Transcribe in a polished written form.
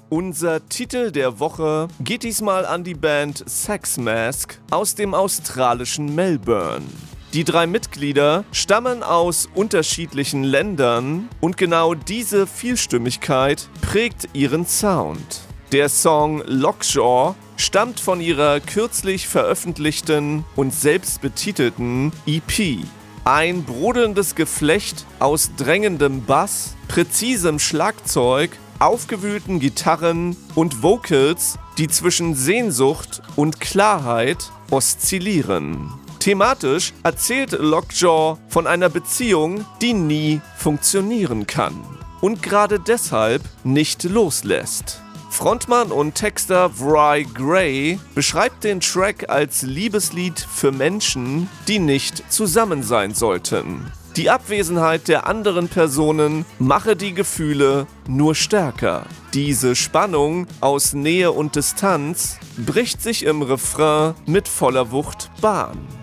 Unser Titel der Woche geht diesmal an die Band Sex Mask aus dem australischen Melbourne. Die 3 Mitglieder stammen aus unterschiedlichen Ländern und genau diese Vielstimmigkeit prägt ihren Sound. Der Song Lockjaw stammt von ihrer kürzlich veröffentlichten und selbstbetitelten EP. Ein brodelndes Geflecht aus drängendem Bass, präzisem Schlagzeug, aufgewühlten Gitarren und Vocals, die zwischen Sehnsucht und Klarheit oszillieren. Thematisch erzählt Lockjaw von einer Beziehung, die nie funktionieren kann und gerade deshalb nicht loslässt. Frontmann und Texter Vry Gray beschreibt den Track als Liebeslied für Menschen, die nicht zusammen sein sollten. Die Abwesenheit der anderen Personen mache die Gefühle nur stärker. Diese Spannung aus Nähe und Distanz bricht sich im Refrain mit voller Wucht Bahn.